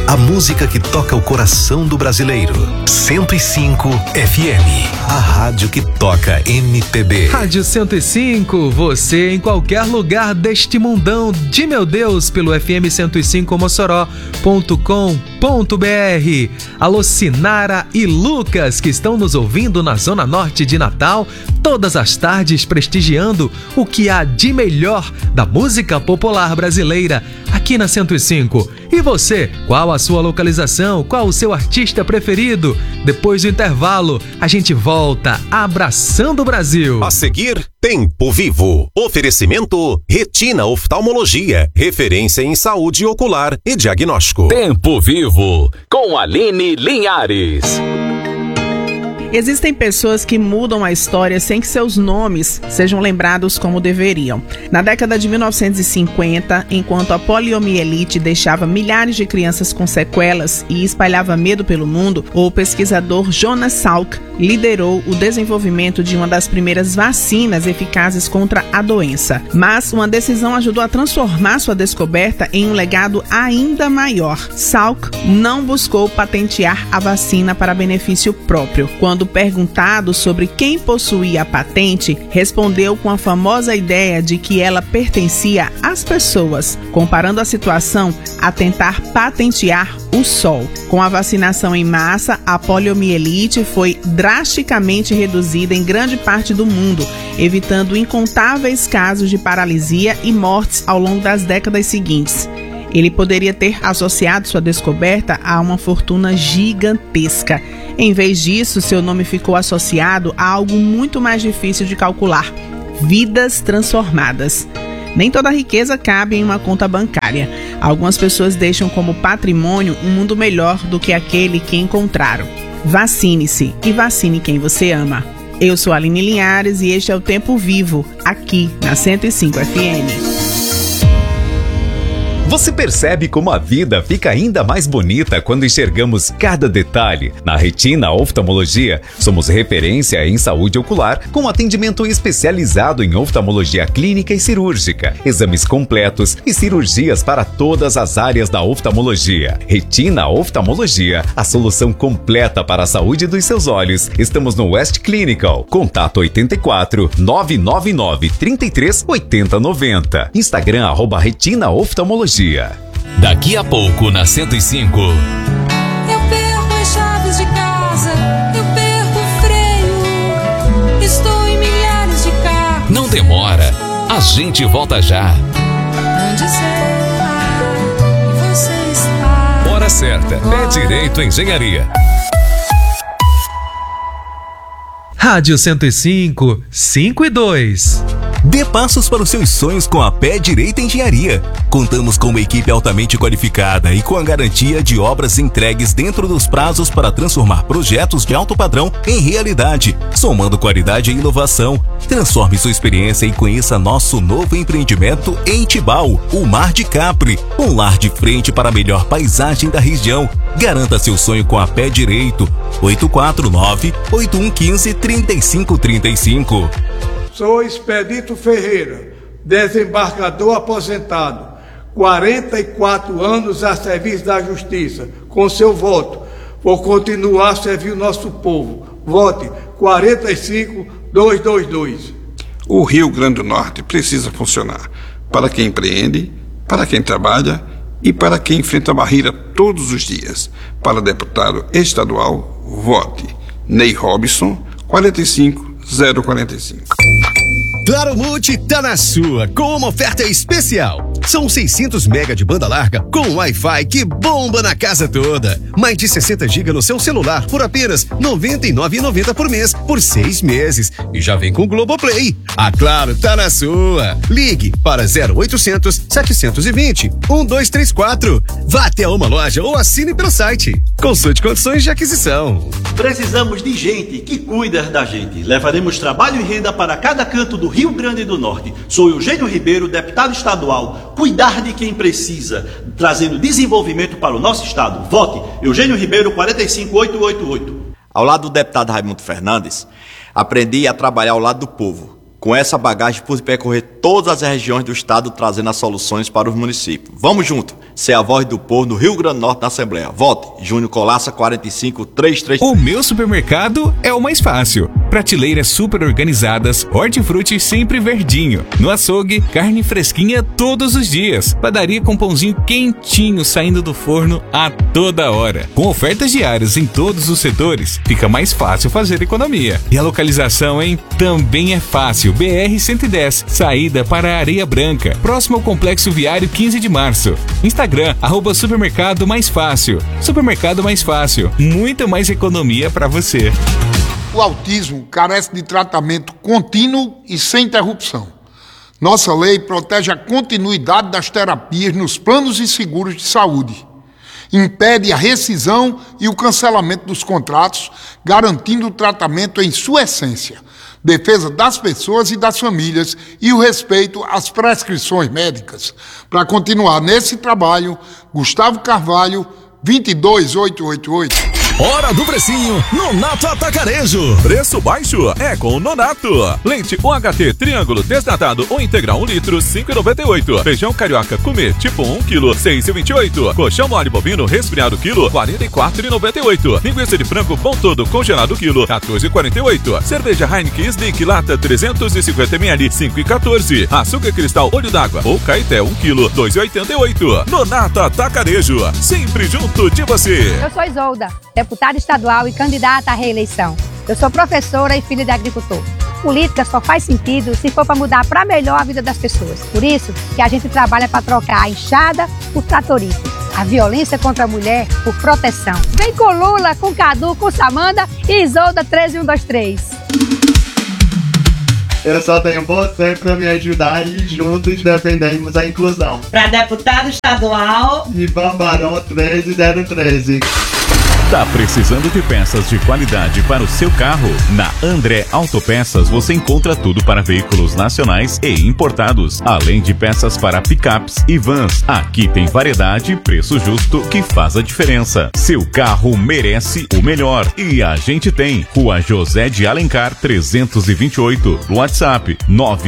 A música que toca o coração do brasileiro. 105 FM. A rádio que toca MPB. Rádio 105, você em qualquer lugar deste mundão de meu Deus, pelo fm105mossoró.com.br. Alô Sinara e Lucas, que estão nos ouvindo na Zona Norte de Natal, todas as tardes prestigiando o que há de melhor da música popular brasileira aqui na 105. E você, qual a sua localização? Qual o seu artista preferido? Depois do intervalo, a gente volta abraçando o Brasil. A seguir, Tempo Vivo. Oferecimento Retina Oftalmologia, referência em saúde ocular e diagnóstico. Tempo Vivo, com Aline Linhares. Existem pessoas que mudam a história sem que seus nomes sejam lembrados como deveriam. Na década de 1950, enquanto a poliomielite deixava milhares de crianças com sequelas e espalhava medo pelo mundo, o pesquisador Jonas Salk liderou o desenvolvimento de uma das primeiras vacinas eficazes contra a doença. Mas uma decisão ajudou a transformar sua descoberta em um legado ainda maior. Salk não buscou patentear a vacina para benefício próprio. Quando perguntado sobre quem possuía a patente, respondeu com a famosa ideia de que ela pertencia às pessoas, comparando a situação a tentar patentear o sol. Com a vacinação em massa, a poliomielite foi drasticamente reduzida em grande parte do mundo, evitando incontáveis casos de paralisia e mortes ao longo das décadas seguintes. Ele poderia ter associado sua descoberta a uma fortuna gigantesca. Em vez disso, seu nome ficou associado a algo muito mais difícil de calcular: vidas transformadas. Nem toda riqueza cabe em uma conta bancária. Algumas pessoas deixam como patrimônio um mundo melhor do que aquele que encontraram. Vacine-se e vacine quem você ama. Eu sou a Aline Linhares e este é o Tempo Vivo, aqui na 105 FM. Você percebe como a vida fica ainda mais bonita quando enxergamos cada detalhe? Na Retina Oftalmologia, somos referência em saúde ocular, com atendimento especializado em oftalmologia clínica e cirúrgica, exames completos e cirurgias para todas as áreas da oftalmologia. Retina Oftalmologia, a solução completa para a saúde dos seus olhos. Estamos no West Clinical. Contato 84 999 33 80 90. Instagram @Retina Oftalmologia. Daqui a pouco na 105. Eu perco as chaves de casa, eu perco o freio, estou em milhares de carros. Não demora, a gente volta já. Onde será que você está? Hora certa, Pé Direito Engenharia. Rádio 105, 5 e 2. Dê passos para os seus sonhos com a Pé Direito Engenharia. Contamos com uma equipe altamente qualificada e com a garantia de obras entregues dentro dos prazos para transformar projetos de alto padrão em realidade, somando qualidade e inovação. Transforme sua experiência e conheça nosso novo empreendimento em Tibau, o Mar de Capri, um lar de frente para a melhor paisagem da região. Garanta seu sonho com a Pé Direito. 849-8115-3535. Sou Expedito Ferreira, desembargador aposentado, 44 anos a serviço da Justiça. Com seu voto, vou continuar a servir o nosso povo. Vote 45222. O Rio Grande do Norte precisa funcionar para quem empreende, para quem trabalha e para quem enfrenta a barreira todos os dias. Para deputado estadual, vote Ney Robson, 45045. Claro Multi tá na sua, com uma oferta especial. São 600 MB de banda larga com Wi-Fi que bomba na casa toda. Mais de 60 GB no seu celular por apenas R$ 99,90 por mês, por 6 meses. E já vem com Globoplay. A Claro tá na sua. Ligue para 0800 720 1234. Vá até uma loja ou assine pelo site. Consulte condições de aquisição. Precisamos de gente que cuida da gente. Levaremos trabalho e renda para cada canto do Rio Grande do Norte. Sou Eugênio Ribeiro, deputado estadual. Cuidar de quem precisa, trazendo desenvolvimento para o nosso estado. Vote Eugênio Ribeiro, 45888. Ao lado do deputado Raimundo Fernandes, aprendi a trabalhar ao lado do povo. Com essa bagagem, pude percorrer todas as regiões do estado trazendo as soluções para os municípios. Vamos junto, ser a voz do povo no Rio Grande do Norte na Assembleia. Vote, Júnior Colaça 45333. O meu supermercado é o mais fácil. Prateleiras super organizadas, hortifruti sempre verdinho. No açougue, carne fresquinha todos os dias. Padaria com pãozinho quentinho saindo do forno a toda hora. Com ofertas diárias em todos os setores, fica mais fácil fazer economia. E a localização, hein? Também é fácil. BR-110, saída para Areia Branca, próximo ao Complexo Viário 15 de Março. Instagram, @supermercado mais fácil. Supermercado mais fácil, muita mais economia para você. O autismo carece de tratamento contínuo e sem interrupção. Nossa lei protege a continuidade das terapias nos planos e seguros de saúde. Impede a rescisão e o cancelamento dos contratos, garantindo o tratamento em sua essência, defesa das pessoas e das famílias e o respeito às prescrições médicas. Para continuar nesse trabalho, Gustavo Carvalho, 22888. Hora do precinho, Nonato Atacarejo. Preço baixo é com o Nonato. Leite UHT Triângulo desnatado ou integral 1 litro, 5,98. Feijão carioca comer tipo 1 kg, 6,28. Colchão mole bovino resfriado quilo, 44,98. Linguiça de frango pão todo congelado quilo, 14,48. Cerveja Heineken Slick lata 350 ml, 5,14. Açúcar cristal olho d'água ou Caeté 1 kg, 2,88. Nonato Atacarejo, sempre junto de você. Eu sou Isolda, deputada estadual e candidata à reeleição. Eu sou professora e filha de agricultor. Política só faz sentido se for para mudar para melhor a vida das pessoas. Por isso que a gente trabalha para trocar a enxada por tratorista, a violência contra a mulher por proteção. Vem com Lula, com Cadu, com Samanda e Isolda 13123. Eu só tenho você para me ajudar e juntos defendemos a inclusão. Para deputado estadual, Ivan Barão 13013. Tá precisando de peças de qualidade para o seu carro? Na André Autopeças você encontra tudo para veículos nacionais e importados, além de peças para picapes e vans. Aqui tem variedade e preço justo que faz a diferença. Seu carro merece o melhor e a gente tem. Rua José de Alencar 328, WhatsApp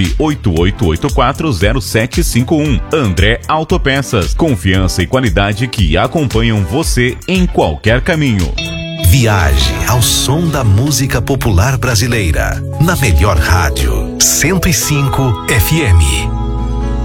988840751. André Autopeças, confiança e qualidade que acompanham você em qualquer caminho. Viaje ao som da música popular brasileira na melhor rádio 105 FM.